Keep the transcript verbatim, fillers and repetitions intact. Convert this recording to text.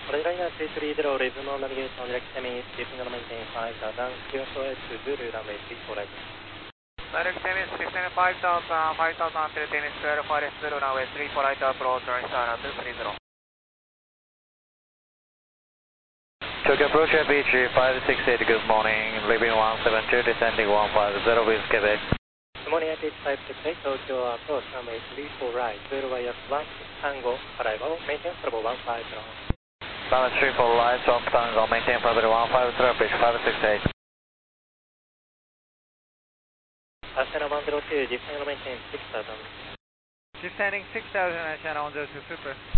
Liner three three zero, resume navigation direct semi, keeping on maintain five thousand, Q S O H to Zulu runway three four right. Direct semi, sixteen five thousand, five thousand, Philippines Square, five Zulu runway three four right, approach, turn star, two three zero. Tokyo approach beach five six eight, good morning, leaving one seven two, descending one five zero with Quebec. Good morning, beach five six eight, Tokyo approach runway three four right, zero wire one Tango, arrival, maintain level one five zero. Balance three four right, one Tango, maintain level one five zero, beach five six eight. Ascena one zero two, descending maintain six thousand. Descending six thousand, Ascena one zero two, super.